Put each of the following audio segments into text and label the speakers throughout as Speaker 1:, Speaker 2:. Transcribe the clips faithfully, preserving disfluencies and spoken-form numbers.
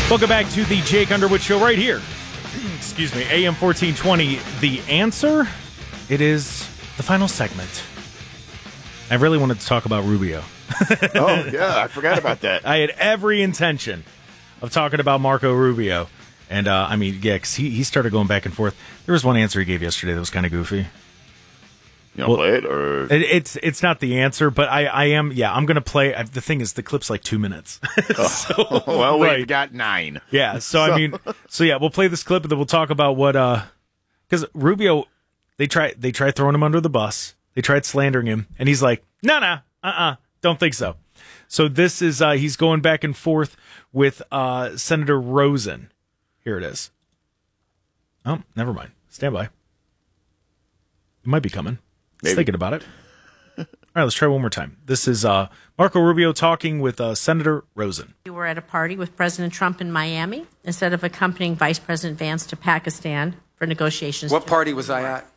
Speaker 1: Welcome back to the Jake Underwood Show right here. Excuse me, A M fourteen twenty. The Answer. It is the final segment. I really wanted to talk about Rubio.
Speaker 2: Oh, yeah, I forgot about that.
Speaker 1: I had every intention of talking about Marco Rubio. And, uh, I mean, yeah, because he, he started going back and forth. There was one answer he gave yesterday that was kind of goofy.
Speaker 2: You want to well, play it? Or?
Speaker 1: It, it's it's not the answer, but I, I am, yeah, I'm going to play. I, the thing is, the clip's like two minutes.
Speaker 2: so, oh, well, right. We've got nine.
Speaker 1: Yeah, so, so, I mean, so yeah, we'll play this clip and then we'll talk about what, uh, because Rubio, they try, they tried throwing him under the bus. They tried slandering him, and he's like, no, no, uh-uh, don't think so. So this is, uh, he's going back and forth with uh, Senator Rosen. Here it is. Oh, never mind. Stand by. It might be coming. Just thinking about it. All right, let's try one more time. This is uh, Marco Rubio talking with uh, Senator Rosen.
Speaker 3: You were at a party with President Trump in Miami instead of accompanying Vice President Vance to Pakistan for negotiations.
Speaker 4: What party was I at?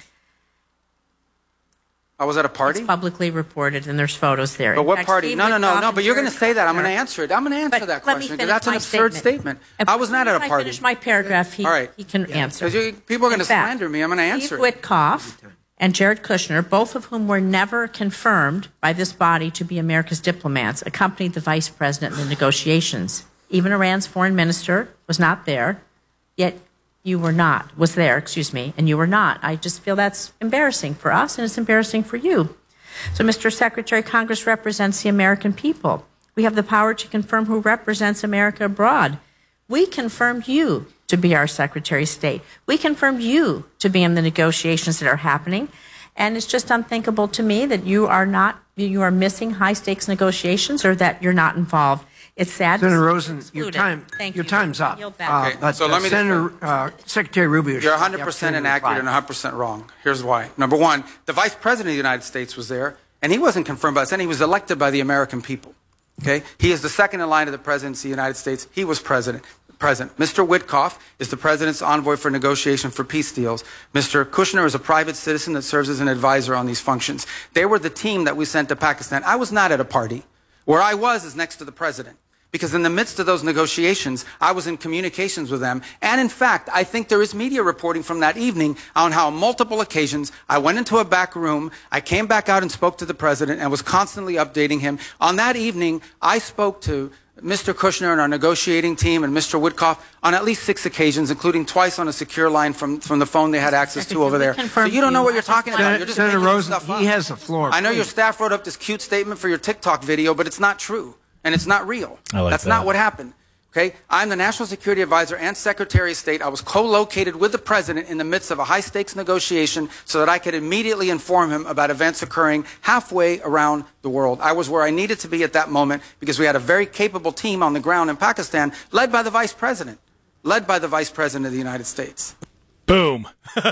Speaker 4: I was at a party?
Speaker 3: It's publicly reported, and there's photos there.
Speaker 4: But
Speaker 3: in
Speaker 4: what
Speaker 3: fact,
Speaker 4: party?
Speaker 3: Steve
Speaker 4: No, no, no,
Speaker 3: Witkoff
Speaker 4: no, but you're going to say that. I'm going to
Speaker 3: Kushner.
Speaker 4: answer it. I'm going to answer
Speaker 3: But
Speaker 4: that
Speaker 3: let
Speaker 4: question
Speaker 3: me
Speaker 4: because
Speaker 3: finish
Speaker 4: that's an
Speaker 3: my
Speaker 4: absurd statement.
Speaker 3: statement.
Speaker 4: I was not at a
Speaker 3: If I
Speaker 4: party.
Speaker 3: finish my paragraph, he,
Speaker 4: All right.
Speaker 3: he can answer.
Speaker 4: Because people are going to
Speaker 3: In fact,
Speaker 4: slander me. I'm going to answer
Speaker 3: Steve
Speaker 4: it.
Speaker 3: Witkoff and Jared Kushner, both of whom were never confirmed by this body to be America's diplomats, accompanied the vice president in the negotiations. Even Iran's foreign minister was not there, yet you were not, was there, excuse me, and you were not. I just feel that's embarrassing for us, and it's embarrassing for you. So, Mister Secretary, Congress represents the American people. We have the power to confirm who represents America abroad. We confirmed you to be our Secretary of State. We confirmed you to be in the negotiations that are happening. And it's just unthinkable to me that you are not, you are missing high-stakes negotiations or that you're not involved. It's sad.
Speaker 5: Senator Rosen, your time,
Speaker 3: Thank
Speaker 5: your
Speaker 3: you.
Speaker 5: time's up.
Speaker 4: Uh, okay,
Speaker 5: but
Speaker 4: so let me
Speaker 5: Senator uh, Secretary Rubio,
Speaker 4: you're one hundred percent inaccurate and one hundred percent wrong. Here's why. Number one, the Vice President of the United States was there, and he wasn't confirmed by us, and he was elected by the American people. Okay, he is the second in line of the presidency of the United States. He was president. President. Mister Witkoff is the president's envoy for negotiation for peace deals. Mister Kushner is a private citizen that serves as an advisor on these functions. They were the team that we sent to Pakistan. I was not at a party. Where I was is next to the president. Because in the midst of those negotiations, I was in communications with them. And in fact, I think there is media reporting from that evening on how on multiple occasions I went into a back room, I came back out and spoke to the president and was constantly updating him. On that evening, I spoke to Mister Kushner and our negotiating team and Mister Witkoff on at least six occasions, including twice on a secure line from, from the phone they had access to over there. So you don't know what you're talking about. You're just
Speaker 5: Senator
Speaker 4: making
Speaker 5: Rosen,
Speaker 4: stuff up.
Speaker 5: he has the floor.
Speaker 4: I know
Speaker 5: please.
Speaker 4: your staff wrote up this cute statement for your TikTok video, but it's not true. And it's not real.
Speaker 1: I like
Speaker 4: That's
Speaker 1: that.
Speaker 4: not what happened. Okay? I'm the National Security Advisor and Secretary of State. I was co-located with the President in the midst of a high-stakes negotiation so that I could immediately inform him about events occurring halfway around the world. I was where I needed to be at that moment because we had a very capable team on the ground in Pakistan led by the Vice President. Led by the Vice President of the United States.
Speaker 1: Boom.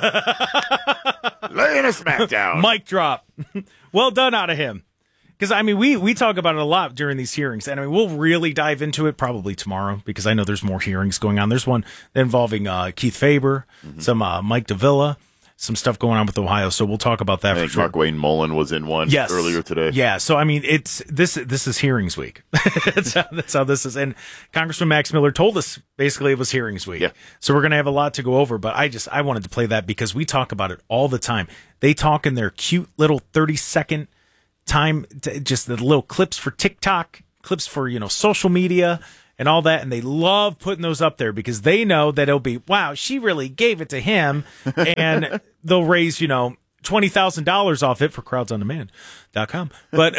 Speaker 2: Laying a smackdown.
Speaker 1: Mic drop. Well done out of him. Because, I mean, we, we talk about it a lot during these hearings, and I mean, we'll really dive into it probably tomorrow because I know there's more hearings going on. There's one involving uh, Keith Faber, mm-hmm. some uh, Mike Davila, some stuff going on with Ohio, so we'll talk about that
Speaker 2: I
Speaker 1: for
Speaker 2: think
Speaker 1: sure.
Speaker 2: Mark Wayne Mullen was in one
Speaker 1: yes.
Speaker 2: earlier today.
Speaker 1: Yeah, so, I mean, it's this this is hearings week. that's, how, that's how this is. And Congressman Max Miller told us basically it was hearings week.
Speaker 2: Yeah.
Speaker 1: So we're going to have a lot to go over, but I just I wanted to play that because we talk about it all the time. They talk in their cute little thirty-second time, just the little clips for TikTok, clips for, you know, social media and all that. And they love putting those up there because they know that it'll be, wow, she really gave it to him. And they'll raise, you know, twenty thousand dollars off it for crowds on demand dot com. But,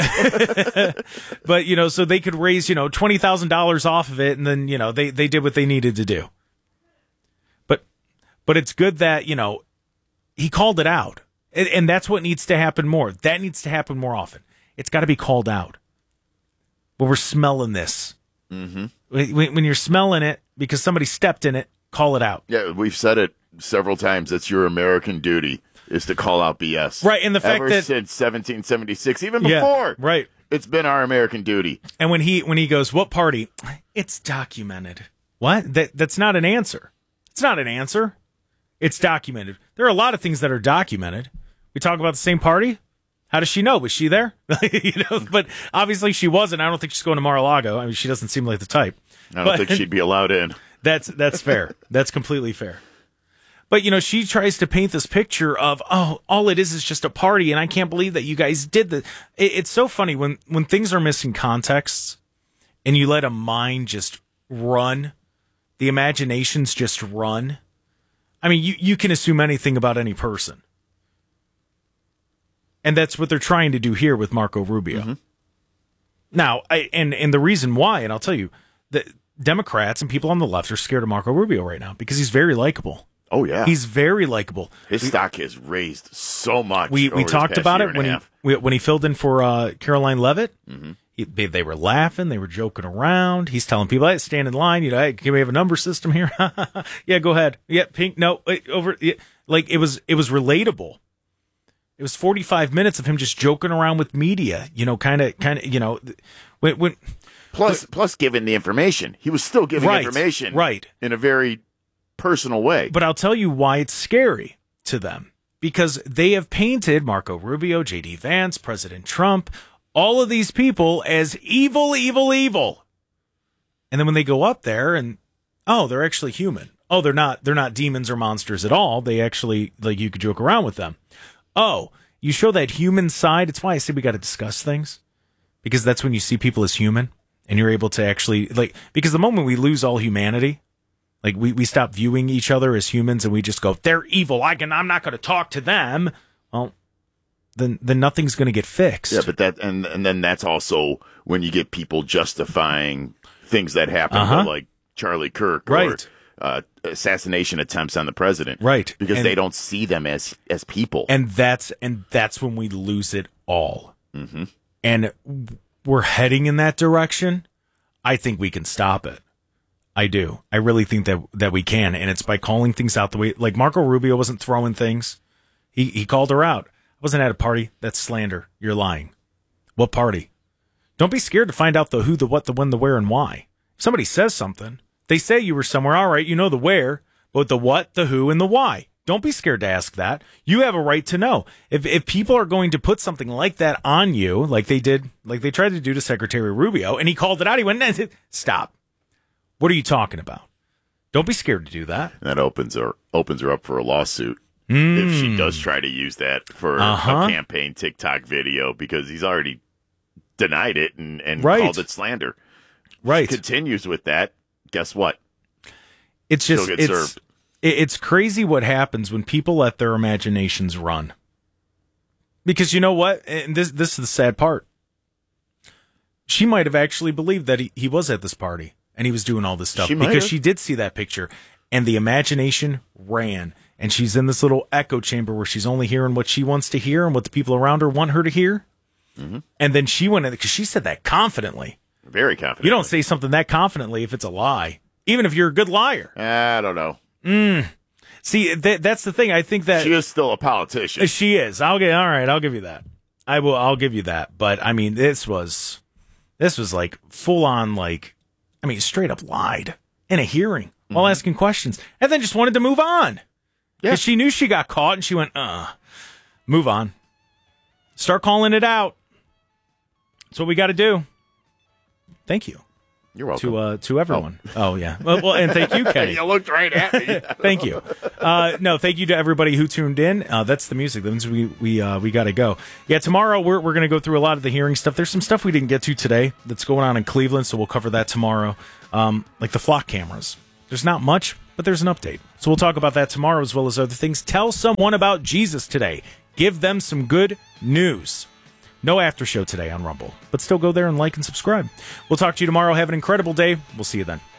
Speaker 1: but, you know, so they could raise, you know, twenty thousand dollars off of it. And then, you know, they, they did what they needed to do. But, but it's good that, you know, he called it out. And that's what needs to happen more. That needs to happen more often. It's got to be called out. But we're smelling this.
Speaker 2: Mm-hmm.
Speaker 1: When you're smelling it because somebody stepped in it, call it out.
Speaker 2: Yeah, we've said it several times. It's your American duty is to call out B S.
Speaker 1: Right, and the fact
Speaker 2: Ever
Speaker 1: that
Speaker 2: since seventeen seventy-six, even
Speaker 1: yeah,
Speaker 2: before,
Speaker 1: right,
Speaker 2: it's been our American duty.
Speaker 1: And when he when he goes, what party? It's documented. What? That that's not an answer. It's not an answer. It's documented. There are a lot of things that are documented. We talk about the same party. How does she know? Was she there? you know, but obviously she wasn't. I don't think she's going to Mar-a-Lago. I mean, she doesn't seem like the type.
Speaker 2: I don't
Speaker 1: But-
Speaker 2: think she'd be allowed in.
Speaker 1: That's that's fair. That's completely fair. But, you know, she tries to paint this picture of, oh, all it is is just a party, and I can't believe that you guys did this. It, it's so funny when, when things are missing contexts and you let a mind just run, the imaginations just run. I mean, you, you can assume anything about any person. And that's what they're trying to do here with Marco Rubio.
Speaker 2: Mm-hmm.
Speaker 1: Now, I, and, and the reason why, and I'll tell you, the Democrats and people on the left are scared of Marco Rubio right now because he's very likable.
Speaker 2: Oh, yeah.
Speaker 1: He's very likable.
Speaker 2: His
Speaker 1: we,
Speaker 2: stock has raised so much.
Speaker 1: We
Speaker 2: over
Speaker 1: we
Speaker 2: this
Speaker 1: talked
Speaker 2: past
Speaker 1: about
Speaker 2: year
Speaker 1: it
Speaker 2: and
Speaker 1: when
Speaker 2: a
Speaker 1: he
Speaker 2: half.
Speaker 1: we, when he filled in for uh, Caroline Levitt.
Speaker 2: Mm-hmm.
Speaker 1: He, they, they were laughing. They were joking around. He's telling people, "Hey, stand in line. You know, hey, can we have a number system here? Yeah, go ahead. Yeah, pink. No, wait, over. Yeah. Like it was it was relatable. It was forty-five minutes of him just joking around with media. You know, kind of kind of you know when when.
Speaker 2: Plus, but, plus giving the information. He was still giving
Speaker 1: right,
Speaker 2: information
Speaker 1: right.
Speaker 2: in a very personal way.
Speaker 1: But I'll tell you why it's scary to them. Because they have painted Marco Rubio, J D Vance, President Trump, all of these people as evil, evil, evil. And then when they go up there and, oh, they're actually human. Oh, they're not they're not demons or monsters at all. They actually, like, you could joke around with them. Oh, you show that human side. It's why I say we got to discuss things. Because that's when you see people as human. And you're able to actually, like, because the moment we lose all humanity, like we, we stop viewing each other as humans and we just go, they're evil. I can, I'm not going to talk to them. Well, then, then nothing's going to get fixed.
Speaker 2: Yeah, but that, and, and then that's also when you get people justifying things that happened,
Speaker 1: Uh-huh.
Speaker 2: like Charlie Kirk
Speaker 1: Right.
Speaker 2: or uh, assassination attempts on the president.
Speaker 1: Right.
Speaker 2: Because
Speaker 1: And-
Speaker 2: they don't see them as, as people.
Speaker 1: And that's, and that's when we lose it all.
Speaker 2: Mm-hmm.
Speaker 1: And we're heading in that direction. I think we can stop it. I do. I really think that that we can, and it's by calling things out the way. Like Marco Rubio wasn't throwing things; he he called her out. I wasn't at a party. That's slander. You're lying. What party? Don't be scared to find out the who, the what, the when, the where, and why. If somebody says something, they say you were somewhere. All right, you know the where, but the what, the who, and the why. Don't be scared to ask that. You have a right to know. If if people are going to put something like that on you, like they did, like they tried to do to Secretary Rubio, and he called it out, he went, stop. What are you talking about? Don't be scared to do that.
Speaker 2: That opens her opens her up for a lawsuit mm. if she does try to use that for
Speaker 1: Uh-huh.
Speaker 2: a campaign TikTok video, because he's already denied it and, and
Speaker 1: Right.
Speaker 2: called it slander.
Speaker 1: Right.
Speaker 2: She continues with that. Guess what?
Speaker 1: It's just
Speaker 2: She'll get
Speaker 1: it's
Speaker 2: served.
Speaker 1: it- it's crazy what happens when people let their imaginations run. Because you know what? And this this is the sad part. She might have actually believed that he, he was at this party and he was doing all this stuff
Speaker 2: She might
Speaker 1: because
Speaker 2: have.
Speaker 1: she did see that picture and the imagination ran. And she's in this little echo chamber where she's only hearing what she wants to hear and what the people around her want her to hear.
Speaker 2: Mm-hmm.
Speaker 1: And then she went in because she said that confidently.
Speaker 2: Very confident.
Speaker 1: You don't say something that confidently if it's a lie, even if you're a good liar.
Speaker 2: I don't know.
Speaker 1: Mm. See, that, that's the thing. I think that
Speaker 2: She is still a politician.
Speaker 1: she is. I'll get all right. I'll give you that. I will. I'll give you that. But I mean, this was this was like full on, like, I mean, straight up lied in a hearing while
Speaker 2: Mm-hmm.
Speaker 1: asking questions, and then just wanted to move on.
Speaker 2: Yeah.
Speaker 1: Because she knew she got caught, and she went, uh, move on. Start calling it out. That's what we got to do. Thank you.
Speaker 2: You're welcome.
Speaker 1: To uh, to everyone. Oh, oh yeah. Well, well, and thank you, Kenny.
Speaker 2: You looked right at me.
Speaker 1: Thank you. Uh, no, thank you to everybody who tuned in. Uh, that's the music. That means we we uh, we got to go. Yeah, tomorrow we're we're gonna go through a lot of the hearing stuff. There's some stuff we didn't get to today that's going on in Cleveland, so we'll cover that tomorrow. Um, like the flock cameras. There's not much, but there's an update. So we'll talk about that tomorrow as well as other things. Tell someone about Jesus today. Give them some good news. No after show today on Rumble, but still go there and like and subscribe. We'll talk to you tomorrow. Have an incredible day. We'll see you then.